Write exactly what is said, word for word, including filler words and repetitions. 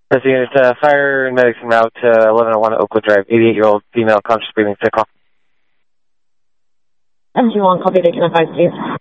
That's the unit, uh, fire and medics en route to eleven oh one Oakwood Drive, eighty-eight-year-old female conscious breathing, sick call. M G one, copy, they can advise, please.